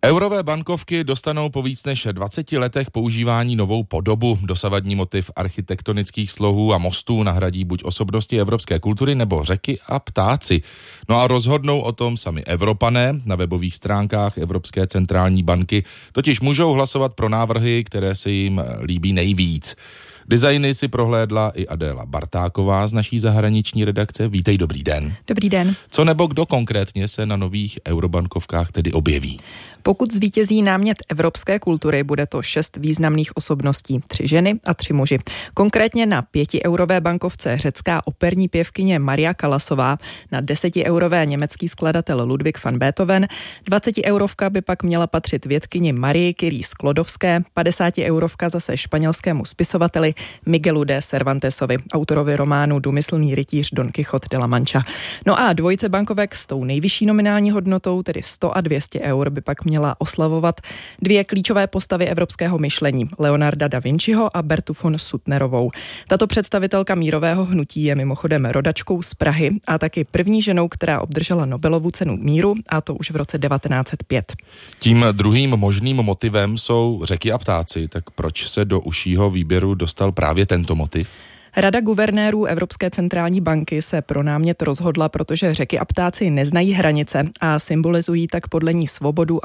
Eurové bankovky dostanou po víc než 20 letech používání novou podobu. Dosavadní motiv architektonických slohů a mostů nahradí buď osobnosti evropské kultury nebo řeky a ptáci. No a rozhodnou o tom sami Evropané. Na webových stránkách Evropské centrální banky totiž můžou hlasovat pro návrhy, které se jim líbí nejvíc. Designy si prohlédla i Adéla Bartáková z naší zahraniční redakce. Vítej, dobrý den. Dobrý den. Co nebo kdo konkrétně se na nových eurobankovkách tedy objeví? Pokud zvítězí námět evropské kultury, bude to 6 významných osobností, 3 ženy a 3 muži. Konkrétně na 5eurové bankovce řecká operní pěvkyně Maria Kalasová, na 10eurové německý skladatel Ludwig van Beethoven, 20eurovka by pak měla patřit vědkyni Marii Curie Sklodovské, 50eurovka zase španělskému spisovateli Miguelu de Cervantesovi, autorovi románu Důmyslný rytíř Don Quixote de la Mancha. No a dvojice bankovek s tou nejvyšší nominální hodnotou, tedy 100 a 200 eur, by pak měla oslavovat 2 klíčové postavy evropského myšlení, Leonarda da Vinciho a Bertu von Suttnerovou. Tato představitelka mírového hnutí je mimochodem rodačkou z Prahy a taky první ženou, která obdržela Nobelovu cenu míru, a to už v roce 1905. Tím druhým možným motivem jsou řeky a ptáci, tak proč se do užšího výběru dostal právě tento motiv? Rada guvernérů Evropské centrální banky se pro námět rozhodla, protože řeky a ptáci neznají hranice a symbolizují tak podle ní svobodu